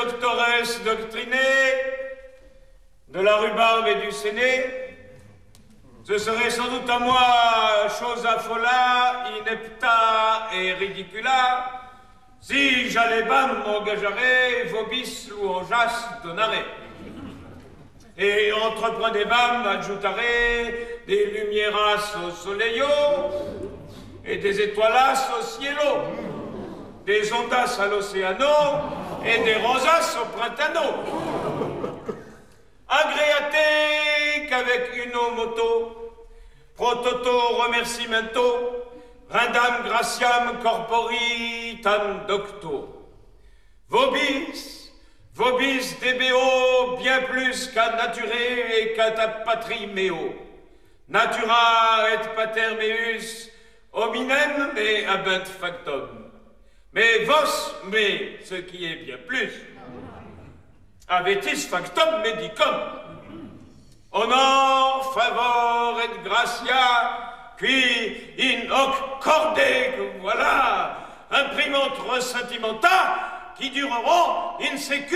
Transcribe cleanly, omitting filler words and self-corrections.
doctores doctrinés, de la rhubarbe et du séné, ce serait sans doute à moi, chose affola, inepta et ridicula, si j'allais bam m'engagerais, vobis louangeas donaré. Et entreprenez bam adjoutaré des lumieras au soleillo et des étoilas au cielo, des ondas à l'océano et des rosas au printano. Agréate qu'avec une moto, prototo remerciemento, rindam gratiam corpori tam docto. Vobis, vobis debeo bien plus qu'à nature et qu'à ta patrie meo. Natura et pater meus hominem et habent factum. Mais vos, mais ce qui est bien plus, avetis factum medicum. Honor, favor et gratia, qui in hoc corde, que voilà, imprimante ressentimenta, qui dureront in secu